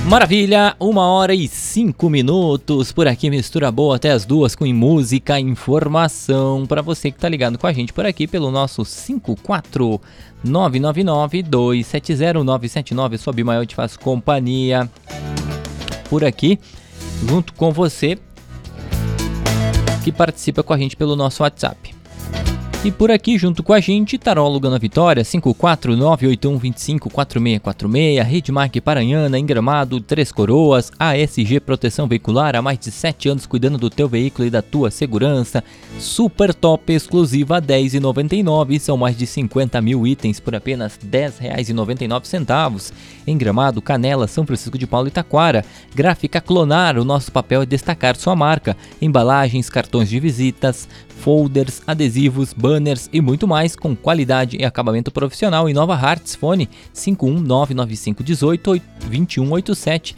Maravilha, 1h05 por aqui, mistura boa até as 2 com música e informação para você que tá ligado com a gente por aqui pelo nosso 54999-270-979. Sou Abimael, te faço companhia por aqui, junto com você que participa com a gente pelo nosso WhatsApp. E por aqui, junto com a gente, Taróloga na Vitória, 54981254646, Redmark Paranhana, em Gramado, Três Coroas, ASG Proteção Veicular, há mais de 7 anos cuidando do teu veículo e da tua segurança, super top, exclusiva, R$10,99, são mais de 50 mil itens por apenas R$10,99, em Gramado, Canela, São Francisco de Paula e Taquara. Gráfica Clonar, o nosso papel é destacar sua marca, embalagens, cartões de visitas, folders, adesivos, banners e muito mais com qualidade e acabamento profissional. Em Nova Hartz, fone 51995182187,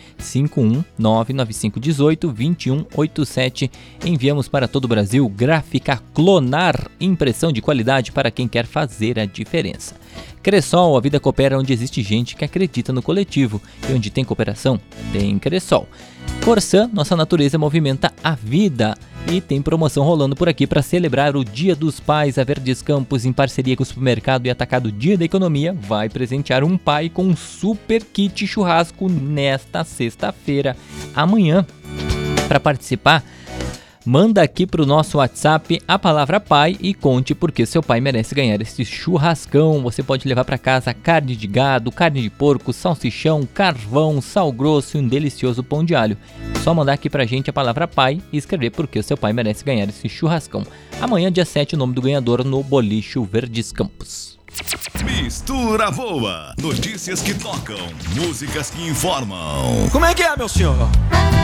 51995182187. Enviamos para todo o Brasil. Gráfica Clonar, impressão de qualidade para quem quer fazer a diferença. Cressol, a vida coopera onde existe gente que acredita no coletivo, e onde tem cooperação, tem Cressol. Corsan, nossa natureza movimenta a vida. E tem promoção rolando por aqui para celebrar o Dia dos Pais. A Verdes Campos, em parceria com o Supermercado e Atacado Dia da Economia, vai presentear um pai com um super kit churrasco nesta sexta-feira, amanhã. Para participar, manda aqui para o nosso WhatsApp a palavra pai e conte por que seu pai merece ganhar esse churrascão. Você pode levar para casa carne de gado, carne de porco, salsichão, carvão, sal grosso e um delicioso pão de alho. Só mandar aqui pra gente a palavra pai e escrever por que o seu pai merece ganhar esse churrascão. Amanhã, dia 7, o nome do ganhador no Bolicho Verdes Campos. Mistura boa, notícias que tocam, músicas que informam. Como é que é, meu senhor?